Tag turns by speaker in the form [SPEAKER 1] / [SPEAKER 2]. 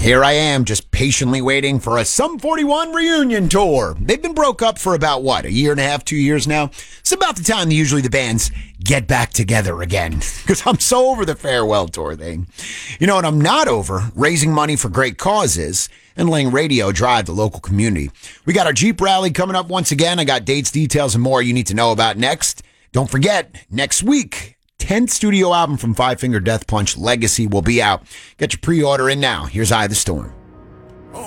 [SPEAKER 1] Here I am, just patiently waiting for a Sum 41 reunion tour. They've been broke up for about, a year and a half, 2 years now? It's about the time usually the bands get back together again, because I'm so over the farewell tour thing. You know what I'm not over? Raising money for great causes and letting radio drive the local community. We got our Jeep rally coming up once again. I got dates, details, and more you need to know about next. Don't forget, next week, 10th studio album from Five Finger Death Punch, Legacy, will be out. Get your pre-order in now. Here's Eye of the Storm.